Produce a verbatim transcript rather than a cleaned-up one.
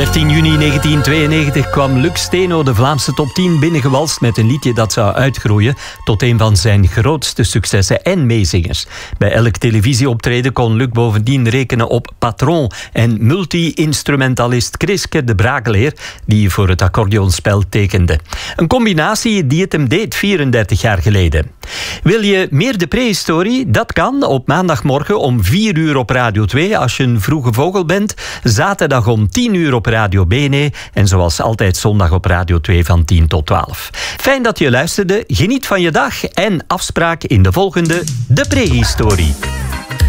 dertien juni negentien tweeënnegentig kwam Luc Steno de Vlaamse top tien binnengewalst met een liedje dat zou uitgroeien tot een van zijn grootste successen en meezingers. Bij elk televisieoptreden kon Luc bovendien rekenen op patron en multi-instrumentalist Kriske de Brageleer, die voor het accordeonspel tekende. Een combinatie die het hem deed vierendertig jaar geleden. Wil je meer de prehistorie? Dat kan op maandagmorgen om vier uur op Radio twee als je een vroege vogel bent. Zaterdag om tien uur op Radio Bene en zoals altijd zondag op Radio twee van tien tot twaalf. Fijn dat je luisterde, geniet van je dag en afspraak in de volgende De Prehistorie.